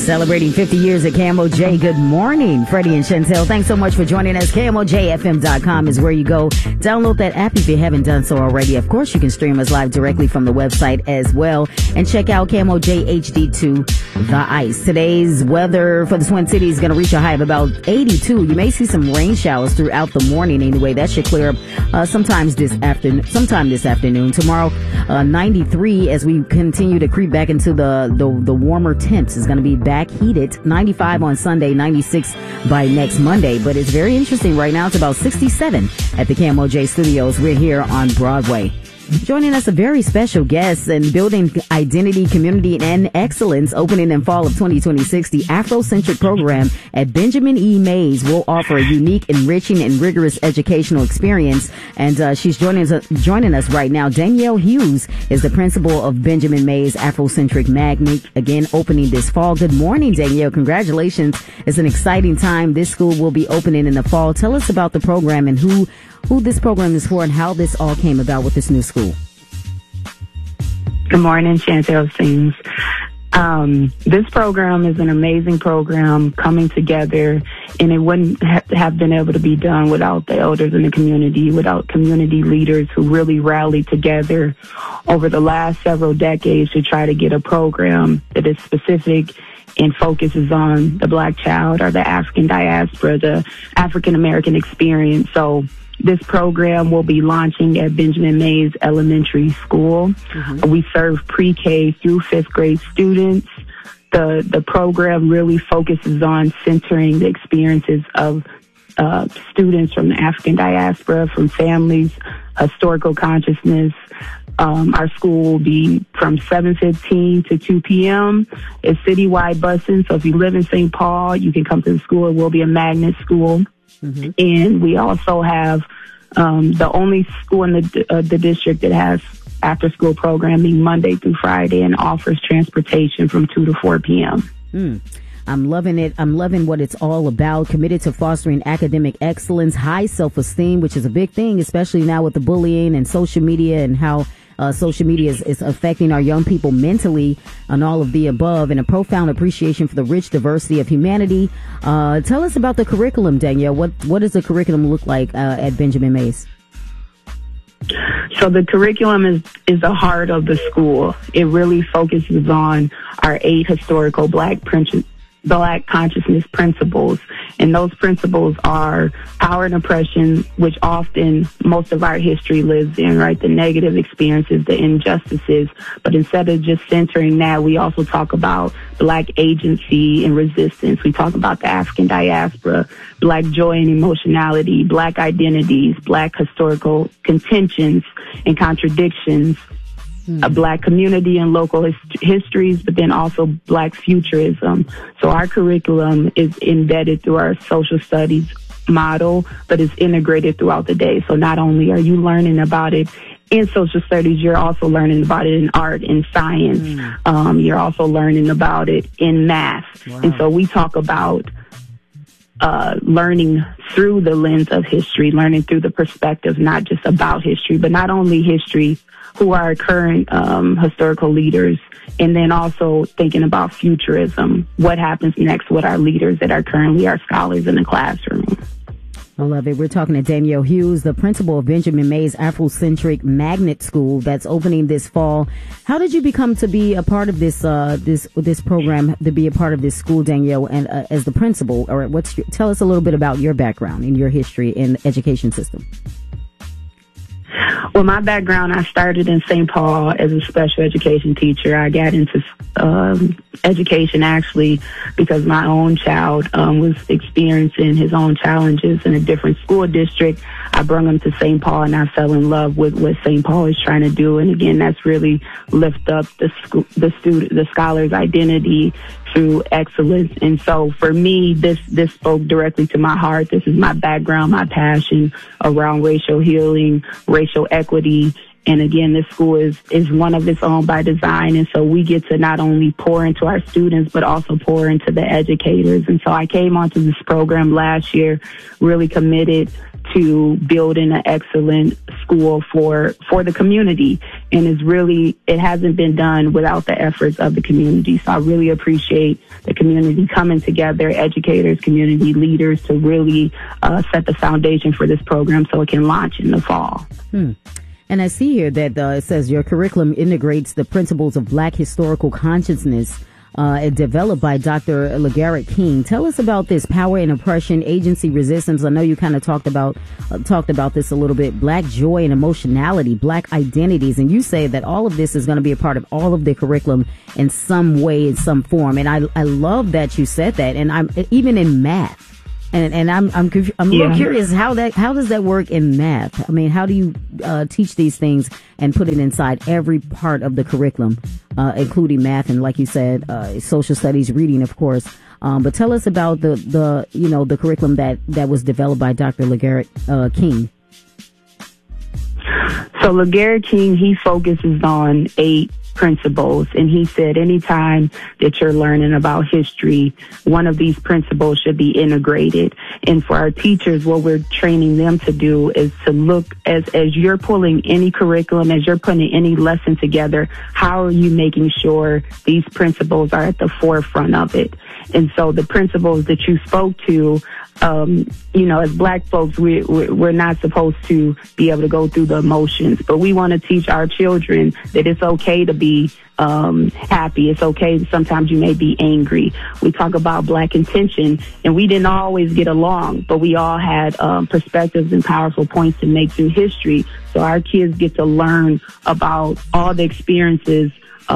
Celebrating 50 years at KMOJ. Good morning, Freddie and Chantel. Thanks so much for joining us. KMOJFM.com is where you go. Download that app if you haven't done so already. Of course, you can stream us live directly from the website as well. And check out KMOJ HD2, The Ice. Today's weather for the Twin Cities is going to reach a high of about 82. You may see some rain showers throughout the morning anyway. That should clear up sometime this afternoon. Tomorrow, 93 as we continue to creep back into the warmer temps. Is going to be back heated. 95 on Sunday, 96 by next Monday. But it's very interesting right now. It's about 67 at the KMOJ studios. We're here on Broadway. Joining us, a very special guest in building identity, community, and excellence. Opening in fall of 2026, the Afrocentric program at Benjamin E. Mays will offer a unique, enriching, and rigorous educational experience. And she's joining us right now. Danielle Hughes is the principal of Benjamin Mays Afrocentric Magnet, again opening this fall. Good morning, Danielle. Congratulations. It's an exciting time. This school will be opening in the fall. Tell us about the program and who this program is for and how this all came about with this new school. Good morning, Chantel Sings. This program is an amazing program coming together, and it wouldn't have been able to be done without the elders in the community, without community leaders who really rallied together over the last several decades to try to get a program that is specific and focuses on the Black child or the African diaspora, the African American experience. So this program will be launching at Benjamin Mays Elementary School. Mm-hmm. We serve pre-K through fifth grade students. The program really focuses on centering the experiences of students from the African diaspora, from families, historical consciousness. Our school will be from 7:15 to 2 p.m. It's citywide busing, so if you live in St. Paul, you can come to the school. It will be a magnet school. Mm-hmm. And we also have the only school in the district that has after-school programming Monday through Friday and offers transportation from 2 to 4 p.m. I'm loving it. I'm loving what it's all about. Committed to fostering academic excellence, high self-esteem, which is a big thing, especially now with the bullying and social media and how social media is affecting our young people mentally and all of the above, and a profound appreciation for the rich diversity of humanity. Tell us about the curriculum, Danielle. What does the curriculum look like at Benjamin Mays? So the curriculum is the heart of the school. It really focuses on our 8 historical Black consciousness principles. And those principles are power and oppression, which often most of our history lives in, right? The negative experiences, the injustices. But instead of just centering that, we also talk about Black agency and resistance. We talk about the African diaspora, Black joy and emotionality, Black identities, Black historical contentions and contradictions, a Black community and local histories, but then also Black futurism. So our curriculum is embedded through our social studies model, but it's integrated throughout the day. So not only are you learning about it in social studies, you're also learning about it in art and science. You're also learning about it in math. Wow. And so we talk about learning through the lens of history, learning through the perspective, not just about history, but not only history, who are our current historical leaders, and then also thinking about futurism, what happens next with our leaders that are currently our scholars in the classroom. I love it. We're talking to Danielle Hughes, the principal of Benjamin Mays Afrocentric Magnet School that's opening this fall. How did you become to be a part of this program, to be a part of this school, Danielle, and as the principal? Or tell us a little bit about your background and your history in the education system. Well, my background, I started in St. Paul as a special education teacher. I got into education actually because my own child was experiencing his own challenges in a different school district. I brought him to St. Paul, and I fell in love with what St. Paul is trying to do. And again, that's really lift up the scholar's identity through excellence. And so for me, this spoke directly to my heart. This is my background, my passion around racial healing, racial equity. And again, this school is one of its own by design. And so we get to not only pour into our students, but also pour into the educators. And so I came onto this program last year, really committed to building an excellent school for the community. And it hasn't been done without the efforts of the community. So I really appreciate the community coming together, educators, community leaders, to really set the foundation for this program so it can launch in the fall. And I see here that it says your curriculum integrates the principles of Black historical consciousness developed by Dr. LaGarrett King. Tell us about this: power and oppression, agency, resistance. I know you kind of talked about this a little bit. Black joy and emotionality, Black identities, and you say that all of this is going to be a part of all of the curriculum in some way, in some form. And I love that you said that. And I'm even in math. And I'm a little curious how does that work in math? I mean, how do you teach these things and put it inside every part of the curriculum, including math and, like you said, social studies, reading, of course. But tell us about the curriculum that was developed by Dr. LaGarrett King. So LaGarrett King, he focuses on 8 principles, and he said anytime that you're learning about history, one of these principles should be integrated. And for our teachers, what we're training them to do is to look as you're pulling any curriculum, as you're putting any lesson together, how are you making sure these principles are at the forefront of it? And so the principles that you spoke to, as Black folks, we're not supposed to be able to go through the emotions, but we want to teach our children that it's okay to be happy. It's okay. Sometimes you may be angry. We talk about Black intention, and we didn't always get along, but we all had perspectives and powerful points to make through history. So our kids get to learn about all the experiences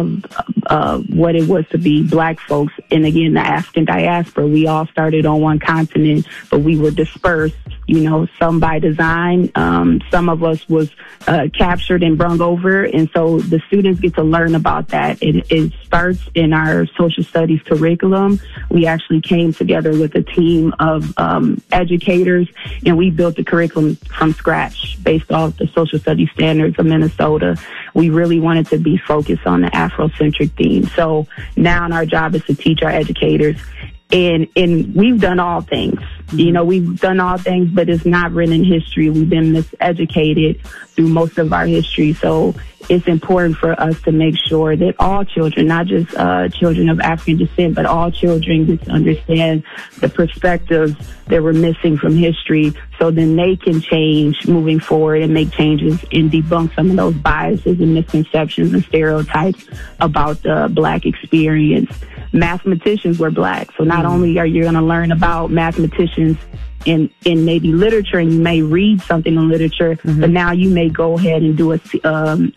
of what it was to be Black folks. And again, the African diaspora, we all started on one continent, but we were dispersed, some by design. Some of us was captured and brung over. And so the students get to learn about that. It starts in our social studies curriculum. We actually came together with a team of educators, and we built the curriculum from scratch based off the social studies standards of Minnesota. We really wanted to be focused on the Afrocentric theme. So now our job is to teach our educators. And we've done all things. We've done all things, but it's not written in history. We've been miseducated through most of our history. So it's important for us to make sure that all children, not just children of African descent, but all children get to understand the perspectives that were missing from history, so then they can change moving forward and make changes and debunk some of those biases and misconceptions and stereotypes about the Black experience. Mathematicians were Black, so not only are you going to learn about mathematicians in maybe literature, and you may read something in literature, but now you may go ahead and do an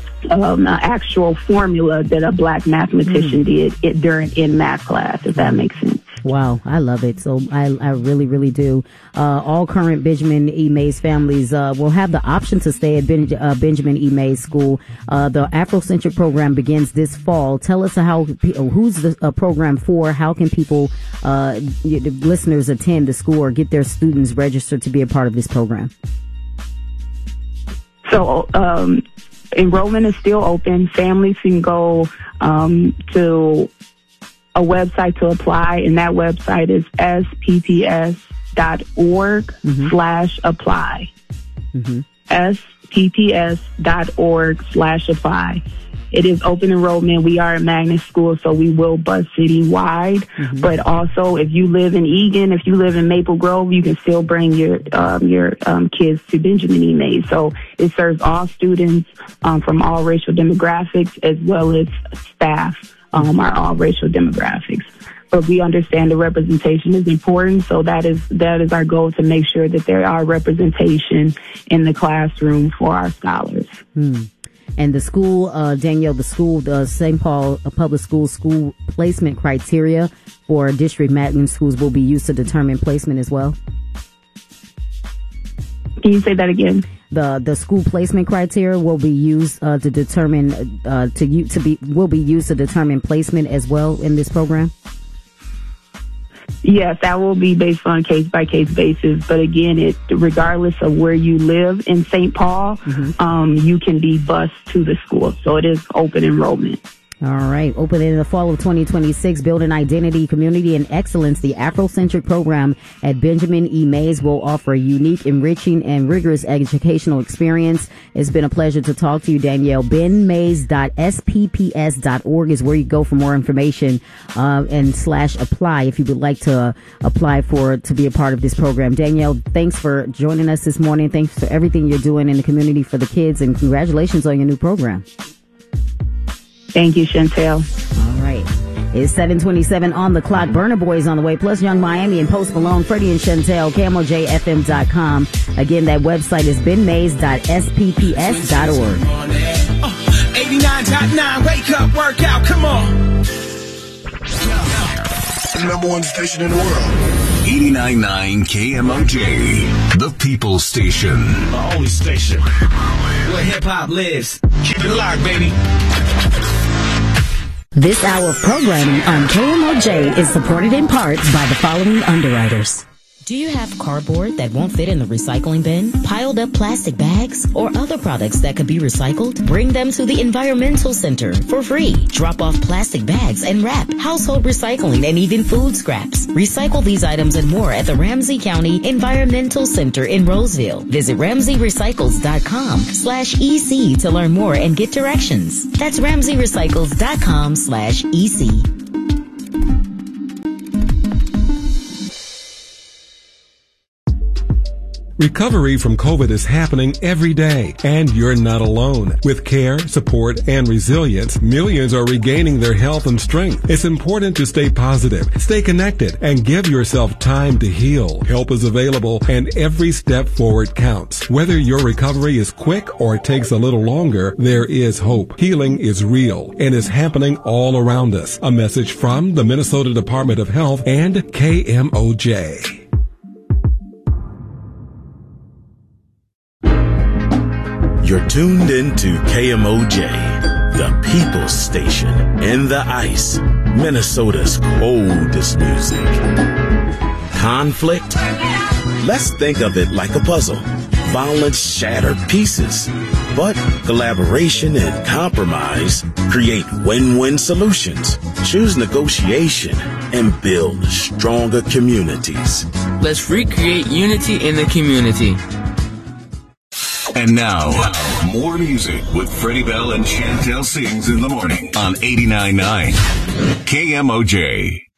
actual formula that a Black mathematician did in math class, if that makes sense. Wow, I love it. So I really, really do. All current Benjamin E. Mays families will have the option to stay at Benjamin E. Mays School. The Afrocentric program begins this fall. Tell us who's the program for? How can people, listeners, attend the school or get their students registered to be a part of this program? So enrollment is still open. Families can go to a website to apply, and that website is spps.org/apply. spps.org/apply. It is open enrollment. We are a magnet school, so we will bus citywide. But also, if you live in Eagan, if you live in Maple Grove, you can still bring your kids to Benjamin E. Mays. So it serves all students from all racial demographics, as well as staff are all racial demographics. But we understand the representation is important, so that is our goal, to make sure that there are representation in the classroom for our scholars. And the school, Danielle, the St. Paul Public School placement criteria for district magnet schools will be used to determine placement as well. Can you say that again? The school placement criteria will be used to determine will be used to determine placement as well in this program. Yes, that will be based on case-by-case basis. But again, regardless of where you live in St. Paul, you can be bused to the school. So it is open enrollment. All right. Opening in the fall of 2026, building identity, community, and excellence, the Afrocentric program at Benjamin E. Mays will offer a unique, enriching, and rigorous educational experience. It's been a pleasure to talk to you, Danielle. benmays.spps.org is where you go for more information and /apply if you would like to apply to be a part of this program. Danielle, thanks for joining us this morning. Thanks for everything you're doing in the community for the kids, and congratulations on your new program. Thank you, Chantel. All right. It's 7:27 on the clock. Burna Boy is on the way, plus Young Miami and Post Malone, Freddie and Chantel, CamelJFM.com. Again, that website is benmays.spps.org. 89.9, wake up, work out, come on. Number one station in the world. 89.9 KMOJ, the People's Station. The only station where hip-hop lives. Keep it locked, baby. This hour of programming on KMOJ is supported in part by the following underwriters. Do you have cardboard that won't fit in the recycling bin? Piled up plastic bags? Or other products that could be recycled? Bring them to the Environmental Center for free. Drop off plastic bags and wrap, household recycling, and even food scraps. Recycle these items and more at the Ramsey County Environmental Center in Roseville. Visit RamseyRecycles.com/EC to learn more and get directions. That's RamseyRecycles.com/EC. Recovery from COVID is happening every day, and you're not alone. With care, support, and resilience, millions are regaining their health and strength. It's important to stay positive, stay connected, and give yourself time to heal. Help is available, and every step forward counts. Whether your recovery is quick or it takes a little longer, there is hope. Healing is real and is happening all around us. A message from the Minnesota Department of Health and KMOJ. You're tuned into KMOJ, the People's Station in the ice, Minnesota's coldest music. Conflict? Let's think of it like a puzzle. Violence shattered pieces, but collaboration and compromise create win-win solutions. Choose negotiation and build stronger communities. Let's recreate unity in the community. And now, more music with Freddie Bell and Chantel Sings in the morning on 89.9 KMOJ.